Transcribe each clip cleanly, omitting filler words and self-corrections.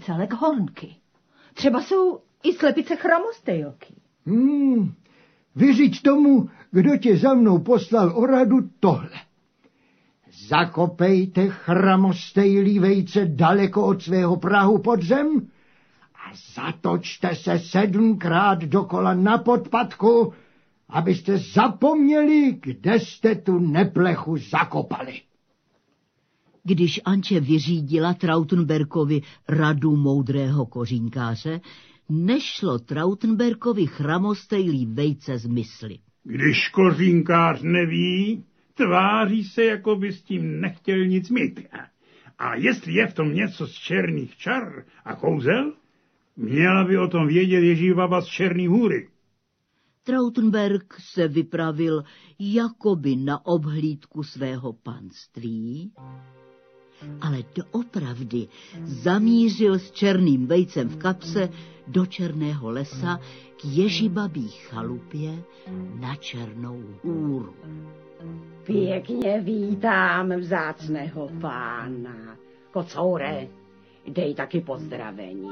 slepice Leghornky. Třeba jsou i slepice Chromostejlky. Vyřiď tomu, kdo tě za mnou poslal o radu, tohle. Zakopejte chromostejlí vejce daleko od svého prahu pod zem a zatočte se 7krát dokola na podpatku, abyste zapomněli, kde jste tu neplechu zakopali. Když Anče vyřídila Trautenbergovi radu moudrého kořínkáře, nešlo Trautenbergovi chromostejlí vejce z mysli. Když kořínkář neví, tváří se, jako by s tím nechtěl nic mít. A jestli je v tom něco z černých čar a kouzel, měla by o tom vědět Ježíbaba z Černý Hůry. Trautenberg se vypravil jakoby na obhlídku svého panství, ale doopravdy zamířil s černým vejcem v kapse do Černého lesa k Ježíbabí chalupě na Černou Hůru. Pěkně vítám vzácného pána. Kocoure, dej taky pozdravení.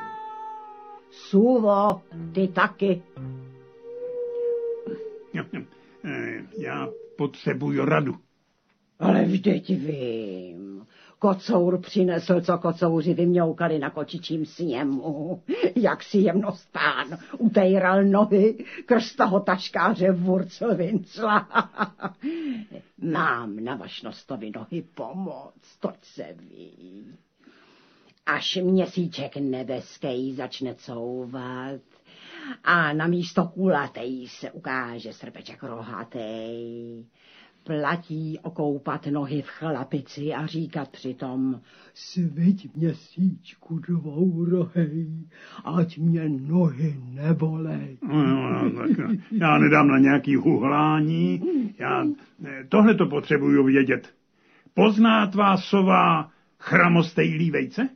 Suvo, ty taky. Já potřebuju radu. Ale vždyť vím. Kocour přinesl, co kocouři vymňoukali na kočičím sněmu. Jak si jemnost pán utejral nohy krz toho taškáře Wurzelwincla. Mám na vašnostovi nohy pomoct, toť se ví. Až měsíček nebeský začne couvat a na místo kulatej se ukáže srpeček rohatej. Platí okoupat nohy v chlapici a říkat přitom: sviť měsíčku dvourohej, ať mě nohy nebolej. Já nedám na nějaký huhlání, tohle to potřebuju vědět. Pozná tvá sova chromostejlí vejce?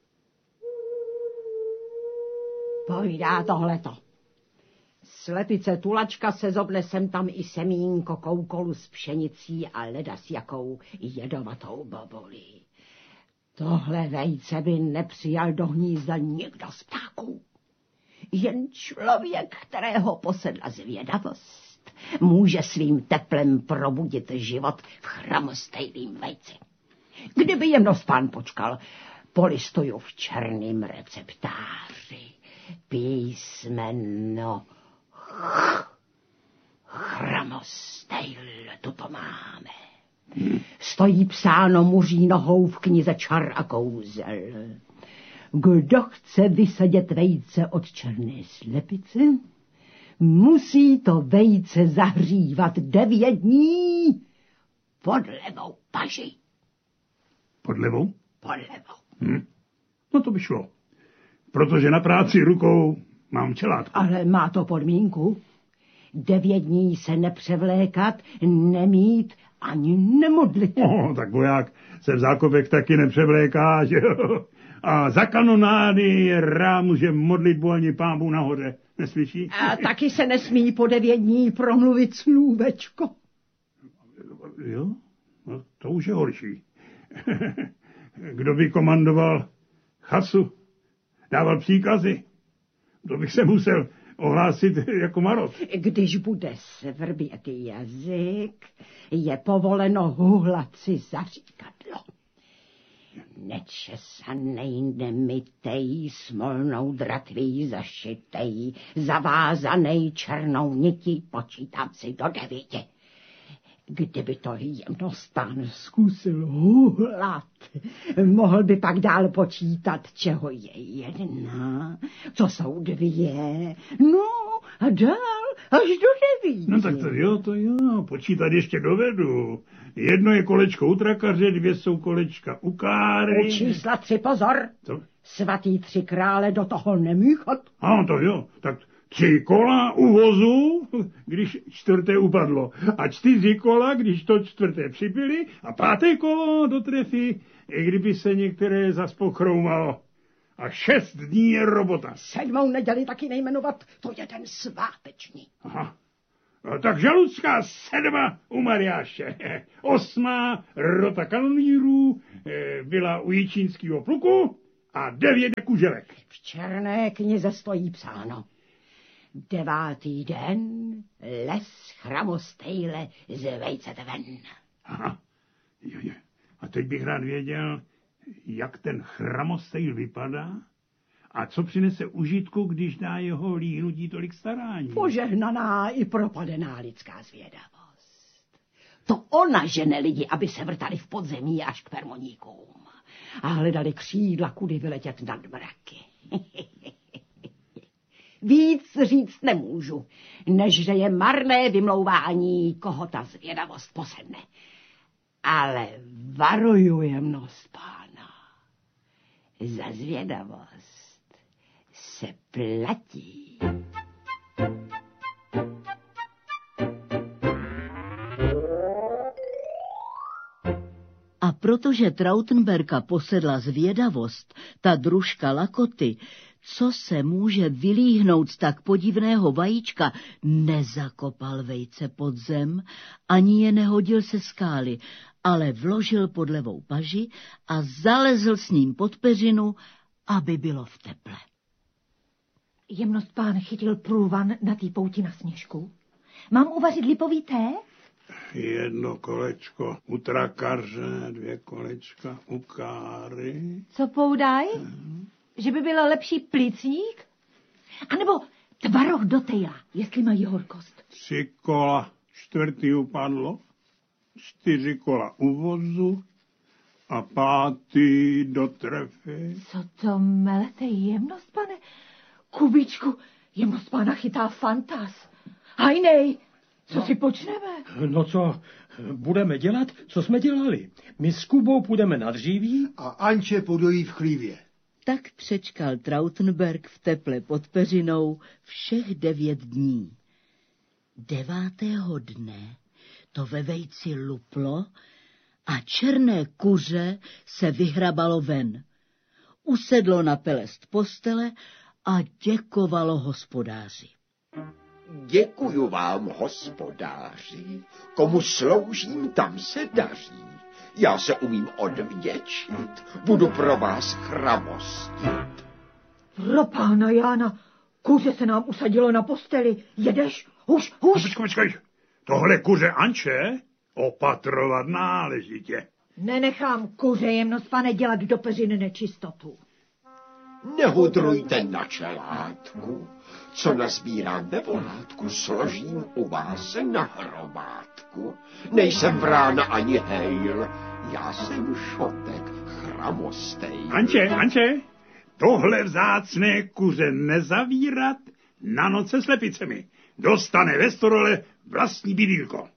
Povídá tohleto. Slepice Tulačka se zobne sem tam i semínko koukolu s pšenicí a ledas jakou jedovatou bobolí. Tohle vejce by nepřijal do hnízda nikdo z ptáků. Jen člověk, kterého posedla zvědavost, může svým teplem probudit život v chromostejlým vejci. Kdyby jemnost pán počkal, polistuju v černým receptáři písmeno chromostejl, tu to máme. Stojí psáno muří nohou v knize Čar a kouzel. Kdo chce vysedět vejce od černé slepice, musí to vejce zahřívat 9 dní pod levou paži. Pod levou? Pod levou. No to by šlo, protože na práci rukou mám čelátku. Ale má to podmínku. 9 dní se nepřevlékat, nemít ani nemodlit. Tak voják se v zákopech taky nepřevléká, že jo? A za kanonády může modlit ani Pánu nahoře. Neslyší? A taky se nesmí po 9 dní promluvit slůvečko. Jo? No, to už je horší. Kdo by komandoval chasu, dával příkazy, to bych se musel ohlásit jako Marot. Když bude svrbět jazyk, je povoleno huhlat si za říkadlo. Nečesanej, nemytej, smolnou dratví zašitej, zavázanej černou nití, počítám si do 9. Kdyby to jemnostán zkusil huhlat, mohl by pak dál počítat, čeho je 1, co jsou 2, no a dál až do 9. No tak to jo, počítat ještě dovedu. 1 je kolečko u trakaře, 2 jsou kolečka u káry. U čísla 3 pozor. Co? Svatý 3 krále do toho nemíchat. To jo, tak 3 kola u vozu, když 4. upadlo. A 4 kola, když to 4. připili. A 5. kolo do trefy, i kdyby se některé zas pochroumalo. A 6 dní je robota. 7. neděli taky nejmenovat, to je ten sváteční. Aha. No, tak žaludská 7. u Mariáše. 8. rota kanonýrů byla u Jičínského pluku a 9 kuželek. V černé knize stojí psáno. 9. den les Chramostejle zvejcete ven. Aha, jo. A teď bych rád věděl, jak ten Chramostejl vypadá a co přinese užitku, když dá jeho líhnutí tolik starání. Požehnaná i propadená lidská zvědavost. To ona žene lidi, aby se vrtali v podzemí až k permoníkům a hledali křídla, kudy vyletět nad mraky. Víc říct nemůžu, než že je marné vymlouvání, koho ta zvědavost posedne. Ale varuju jemnost pána. Za zvědavost se platí. A protože Trautenberga posedla zvědavost, ta družka Lakoty, co se může vylíhnout z tak podivného vajíčka, nezakopal vejce pod zem, ani je nehodil se skály, ale vložil pod levou paži a zalezl s ním pod peřinu, aby bylo v teple. Jemnost pán chytil průvan na té pouti na Sněžku. Mám uvařit lipový té? 1 kolečko u trakaře, 2 kolečka u Káry. Co poudaj? Že by byl lepší plicník? A nebo tvaroh do tejla, jestli mají horkost. 3 kola, 4. upadlo, 4 kola u vozu a 5. do trefy. Co to melete, jemnost, pane? Kubičku, jemnost pána chytá fantas. Hajnej, co si počneme? No co, budeme dělat, co jsme dělali. My s Kubou půjdeme na dříví A Anče podojí v chlívě. Tak přečkal Trautenberg v teple pod peřinou všech 9 dní. 9. dne to ve vejci luplo a černé kuře se vyhrabalo ven. Usedlo na pelest postele a děkovalo hospodáři. Děkuju vám, hospodáři, komu sloužím, tam se daří. Já se umím odvděčit, budu pro vás chramostit. Pro pána Jána, kuře se nám usadilo na posteli. Jedeš? Huš. Počkej, tohle kuře Anče opatrovat náležitě. Nenechám kuře, jemnost pane, dělat do peřiny nečistotu. Nehudrujte na čelátku, co nazbírám ve volátku, složím u vás na hromádku. Nejsem vrána ani hejl, já jsem Šotek Chramostejl. Anče, tohle vzácné kuře nezavírat na noc se slepicemi. Dostane ve stodole vlastní bydýlko.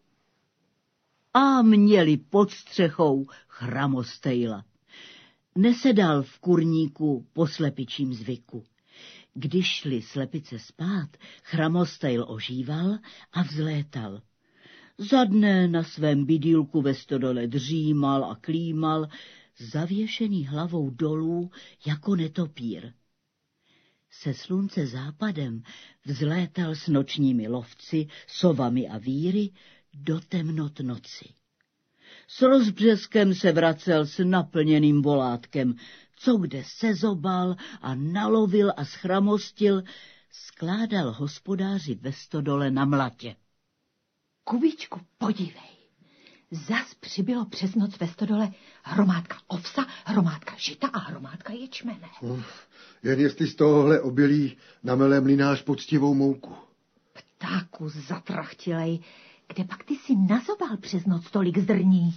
A měli pod střechou Chramostejla. Nesedal v kurníku po slepičím zvyku. Když šli slepice spát, Chramostejl ožíval a vzlétal. Za dne na svém bydýlku ve stodole dřímal a klímal, zavěšený hlavou dolů jako netopír. Se slunce západem vzlétal s nočními lovci, sovami a víry do temnot noci. S rozbřeskem se vracel s naplněným volátkem, co kde sezobal a nalovil a schramostil, skládal hospodáři ve stodole na mlatě. Kubičku, podívej. Zas přibylo přes noc ve stodole hromádka ovsa, hromádka žita a hromádka ječmene. Jen jestli z tohohle obilí namele mlynář poctivou mouku. Ptáku zatrachtilej, kde pak ty si nazobal přes noc tolik zrní?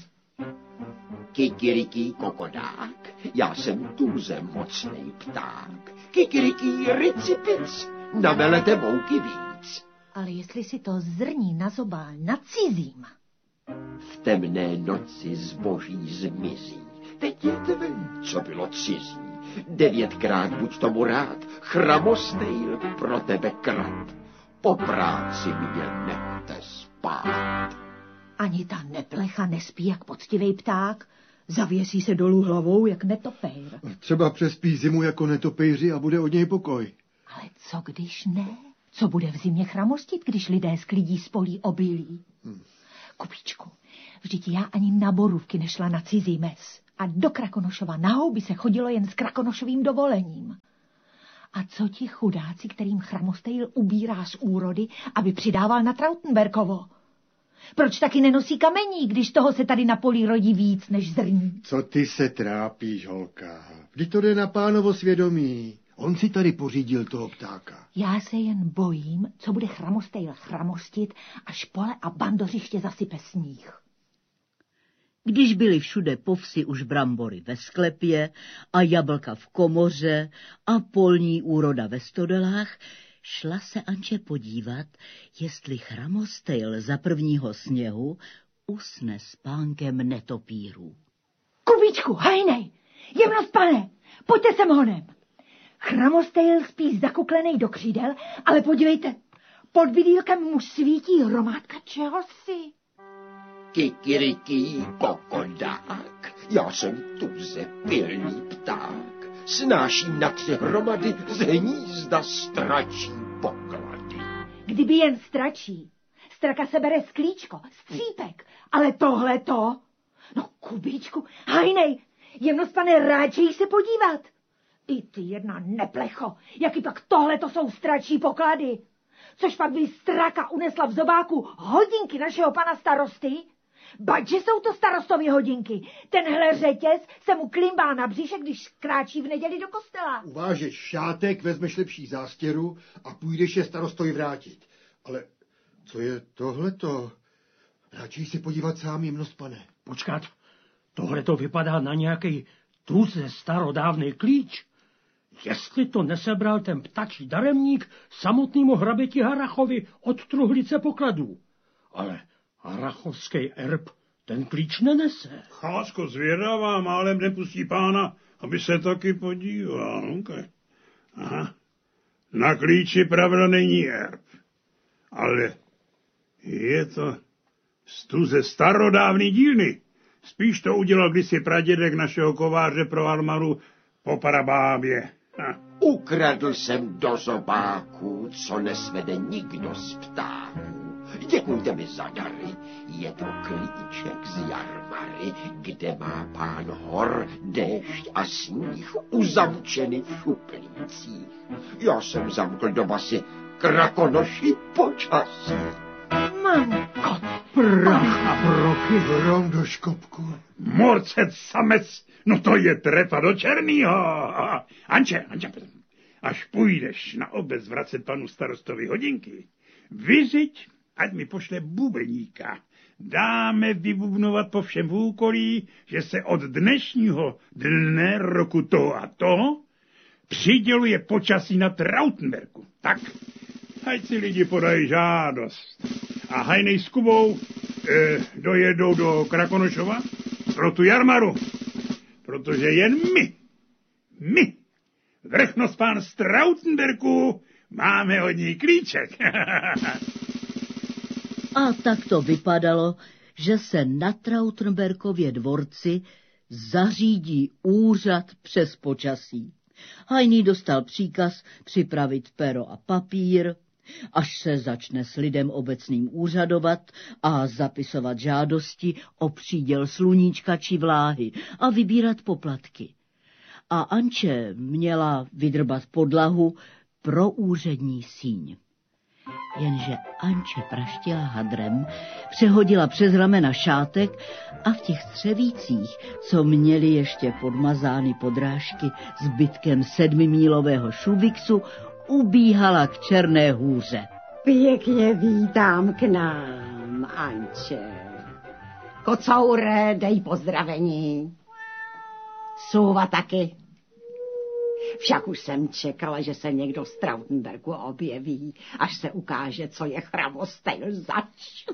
Kikiriký kokodák, já jsem tuze mocnej pták. Kikiriký ricipic, namelete mouky víc. Ale jestli si to zrní nazobal na cizím. V temné noci zboží zmizí. Teď je ven, co bylo cizí. 9krát buď tomu rád, Chramostejl pro tebe krat. Po práci mě nechte spát. Ani ta neplecha nespí jak poctivej pták, zavěsí se dolů hlavou jak netopejr. Třeba přespí zimu jako netopejři a bude od něj pokoj. Ale co když ne? Co bude v zimě chramostit, když lidé sklidí z polí obilí? Kubičku, vždyť já ani na borůvky nešla na cizí mes. a do Krakonošova na houby se chodilo jen s Krakonošovým dovolením. A co ti chudáci, kterým Chramostejl ubírá z úrody, aby přidával na Trautenberkovo? Proč taky nenosí kamení, když toho se tady na poli rodí víc než zrní? Co ty se trápíš, holka? Vždyť to jde na pánovo svědomí. On si tady pořídil toho ptáka. Já se jen bojím, co bude Chramostejl chramostit, až pole a bandořiště zasype sníh. Když byly všude po vsi už brambory ve sklepě a jablka v komoře a polní úroda ve stodelách, šla se Anče podívat, jestli Chramostejl za prvního sněhu usne spánkem netopírů. Kubíčku, hajnej, jemnost pane, pojďte sem honem. Chramostejl spí zakuklenej do křídel, ale podívejte, pod vidýlkem mu svítí hromádka čehosi. Kikiriký kokodák, já jsem tuze pilný pták, snáším na 3 hromady z hnízda stračí poklady. Kdyby jen stračí, straka se bere sklíčko, střípek, ale tohleto, no Kubíčku, hajnej, jemnost pane, ráčej se podívat. I ty jedna neplecho, jaký pak tohleto jsou stračí poklady. Což pak by straka unesla v zobáku hodinky našeho pana starosty? Bať, že jsou to starostovy hodinky. Tenhle řetěz se mu klimbá na břiše, když kráčí v neděli do kostela. Uvážeš šátek, vezmeš lepší zástěru a půjdeš je starostovi vrátit. Ale co je tohleto? Radši si podívat sám, jemnost pane. Počkat, tohleto vypadá na nějaký tuze starodávný klíč. Jestli to nesebral ten ptačí daremník samotnému hraběti Harachovi od truhlice pokladů. Ale harachovský erb ten klíč nenese. Chásko zvědavá, málem nepustí pána, aby se taky podíval. Okay. Aha. Na klíči pravda není erb, ale je to z tuze starodávný dílny. Spíš to udělal kdysi pradědek našeho kováře pro armaru po Parabábě. Ukradl jsem do zobáků, co nesvede nikdo z ptáků. Děkujte mi za dary, je to klíček z jarmary, kde má pán hor, déšť a sníh uzamčeny v šuplících. Já jsem zamkl do basy Krakonoši počasí. Mamko, Prach a broky. Hrom do škopku. Morcet samec, no to je trefa do černýho. Anče, až půjdeš na obec vracet panu starostovi hodinky, vyřiď, ať mi pošle bubeníka. Dáme vybubnovat po všem v úkolí, že se od dnešního dne roku toho a toho přiděluje počasí na Trautenberku. Tak, ať si lidi podají žádost. A hajnej s Kubou dojedou do Krakonošova pro tu jarmaru. Protože jen my, vrchnospán z Trautenberku, máme od ní klíček. A tak to vypadalo, že se na Trautenberkově dvorci zařídí úřad přes počasí. Hajný dostal příkaz připravit pero a papír, až se začne s lidem obecným úřadovat a zapisovat žádosti o příděl sluníčka či vláhy a vybírat poplatky. A Anče měla vydrbat podlahu pro úřední síň. Jenže Anče praštila hadrem, přehodila přes ramena šátek a v těch střevících, co měli ještě podmazány podrážky zbytkem 7mílového šubiksu, ubíhala k Černé hůře. Pěkně vítám k nám, Anče. Kocoure, dej pozdravení. Souva taky. Však už jsem čekala, že se někdo z Trautenbergu objeví, až se ukáže, co je Chramostejl zač.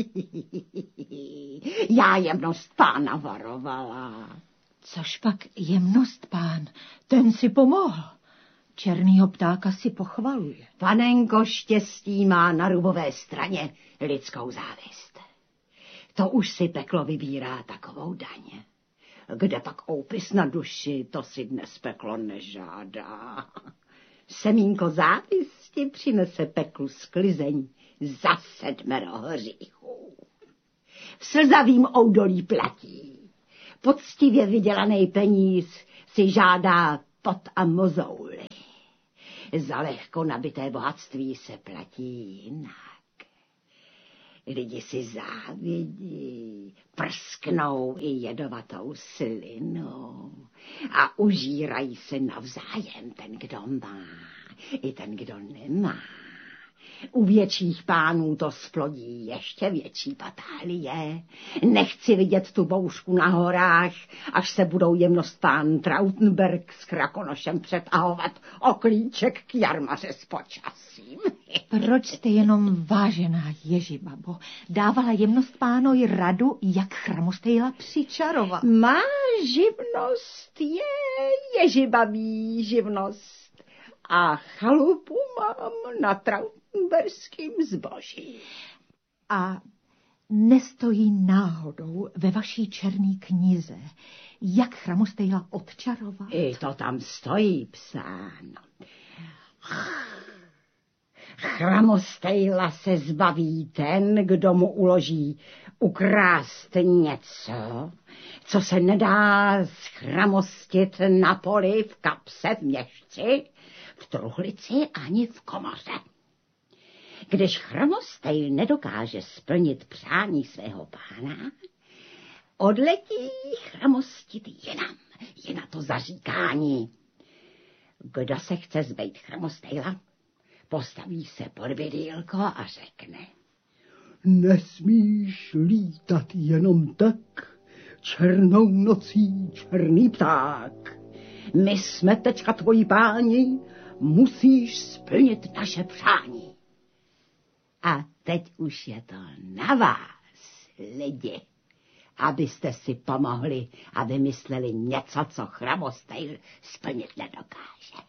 Já jemnost pána varovala. Což pak jemnost pán, ten si pomohl. Černýho ptáka si pochvaluje. Panenko štěstí má na rubové straně lidskou závist. To už si peklo vybírá takovou daň. Kde pak oupis na duši, to si dnes peklo nežádá. Semínko závisti přinese peklu sklizeň za 7 hříchů. V slzavým oudolí platí. poctivě vydělaný peníz si žádá pot a mozouly. Za lehko nabité bohatství se platí jinak. Lidi si závidí, prsknou i jedovatou slinou a užírají se navzájem ten, kdo má, i ten, kdo nemá. U větších pánů to splodí ještě větší batálie. Nechci vidět tu boušku na horách, až se budou jemnost pán Trautenberg s Krakonošem přetahovat o klíček k jarmaře s počasím. Proč jste jenom, vážená Ježibabo, dávala jemnost pánovi radu, jak Chramostejla přičarovat? Má živnost je Ježibabí živnost a chalupu mám na trautenberským zboží. A nestojí náhodou ve vaší černé knize, jak Chramostejla odčarovat? I to tam stojí psáno. Chramostejla se zbaví ten, kdo mu uloží ukrást něco, co se nedá schramostit na poli, v kapse, v měšci, v truhlici ani v komoře. Když Chramostejl nedokáže splnit přání svého pána, odletí chramostit jinam. Je na to zaříkání. Kdo se chce zbejt Chramostejla, postaví se pod bydýlko a řekne: Nesmíš lítat jenom tak, černou nocí černý pták. My jsme teďka tvoji páni, musíš splnit naše přání. A teď už je to na vás, lidi, abyste si pomohli a vymysleli něco, co Chramostejl splnit nedokáže.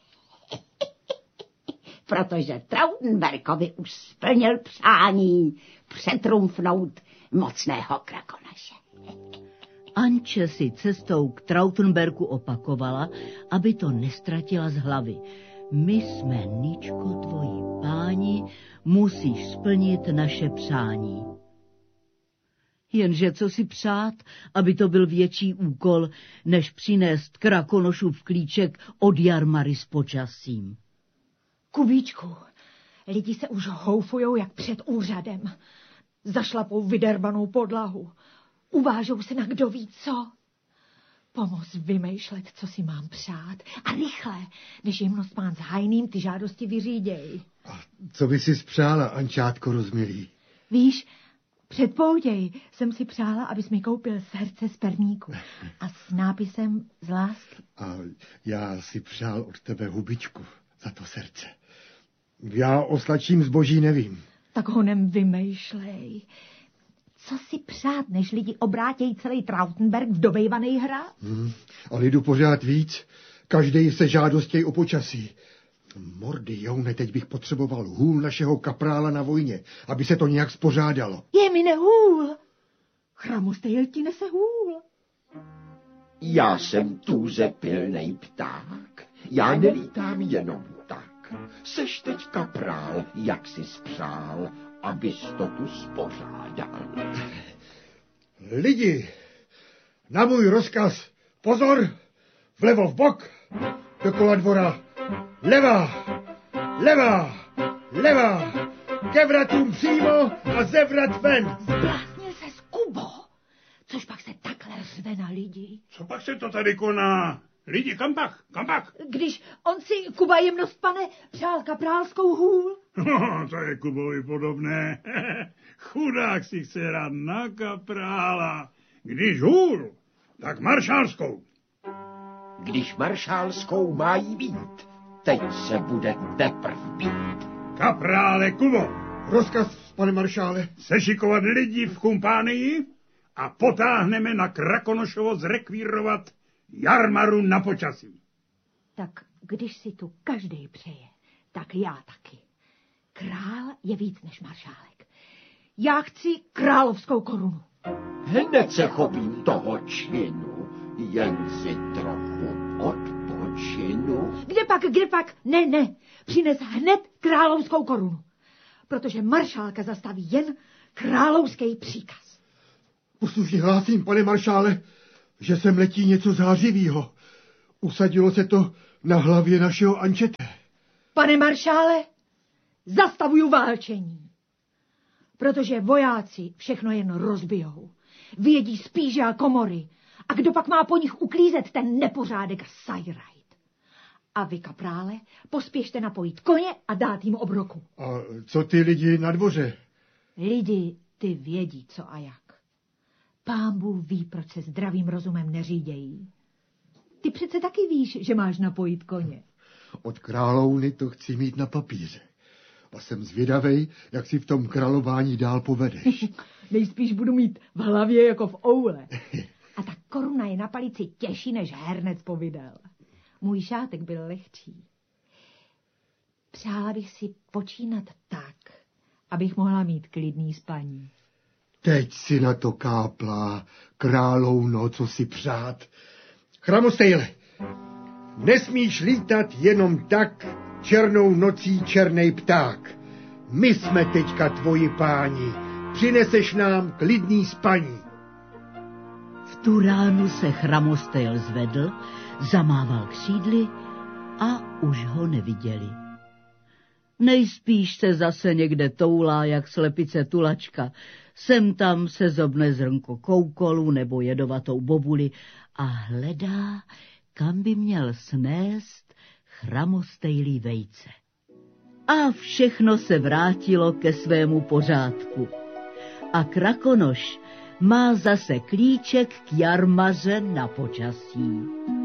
Protože Trautenbergovi už splnil přání přetrumfnout mocného Krakonoše. Anče si cestou k Trautenbergu opakovala, aby to nestratila z hlavy. My jsme, Ničko, tvoji páni, musíš splnit naše přání. Jenže co si přát, aby to byl větší úkol, než přinést Krakonošův klíček od jarmary s počasím. Kubíčku, lidi se už houfujou jak před úřadem. Zašlapou vyderbanou podlahu. Uvážou se na kdo ví co. Pomoz vymýšlet, co si mám přát. A rychle, než jemnost pán s Hajným ty žádosti vyříděj. A co by si spřála, Ančátko rozmilý? Víš, před pouděj jsem si přála, abys mi koupil srdce z perníku. A s nápisem z lásky. A já si přál od tebe hubičku za to srdce. Já o sladším zboží nevím. Tak honem vymýšlej. Co si přát, než lidi obrátějí celý Trautenberg v dobejvaný hrad? A lidu pořád víc. Každej se žádostěj o počasí. Mordy, Joune, teď bych potřeboval hůl našeho kaprála na vojně, aby se to nějak spořádalo. Je mi nehůl. Chramostejl ti nese hůl. Já jsem tůze pilnej pták, já nelítám jenom tak. Seš teď kaprál, jak si spřál, abys to tu spořádal. Lidi, na můj rozkaz, pozor, vlevo v bok, dokola dvora, levá, levá, levá, ke vratům přímo a ze vrat ven. Zbláznil ses, Kubo. Což pak se takhle řve na lidi? Co pak se to tady koná? Lidi, kam pak? Kam pak? Když on si, Kuba jemnost pane, přál kaprálskou hůl. To je Kubovi podobné. Chudák si chce hrát na kaprála. Když hůl, tak maršálskou. Když maršálskou mají být, teď se bude teprv být. Kaprále Kubo, Rozkaz, pane maršále. sešikovat lidi v kumpánii a potáhneme na Krakonošovo zrekvírovat jarmaru na počasí. Tak když si tu každej přeje, tak já taky. Král je víc než maršálek. Já chci královskou korunu. Hned se chopím toho činu, jen si trochu odpočinu. Kde pak? Ne. Přines hned královskou korunu. Protože maršálka zastaví jen královský příkaz. Poslušně hlásím, pane maršále, že sem letí něco zářivýho. Usadilo se to na hlavě našeho Ančete. Pane maršále, zastavuju válčení, protože vojáci všechno jen rozbijou. Vyjedí spíže a komory. A kdo pak má po nich uklízet ten nepořádek a sajrajt? A vy, kaprále, pospěšte napojit koně a dát jim obroku. A co ty lidi na dvoře? Lidi, ty vědí, co a jak. Pán Bůh ví, proč se zdravým rozumem neřídějí. Ty přece taky víš, že máš napojit koně. Od královny to chci mít na papíře. A jsem zvědavej, jak si v tom králování dál povedeš. Nejspíš budu mít v hlavě jako v oule. A ta koruna je na palici těžší než hernec povidel. Můj šátek byl lehčí. Přála bych si počínat tak, abych mohla mít klidný spaní. Teď si na to káplá, královno, co si přát. Chramostejle, nesmíš lítat jenom tak černou nocí černej pták. My jsme teďka tvoji páni, přineseš nám klidný spaní. V tu ránu se Chramostejl zvedl, zamával křídly a už ho neviděli. Nejspíš se zase někde toulá, jak slepice tulačka. Sem tam se zobne zrnko koukolu nebo jedovatou bobuli a hledá, kam by měl snést Chramostejlí vejce. A všechno se vrátilo ke svému pořádku. A Krakonoš má zase klíček k jarmaře na počasí.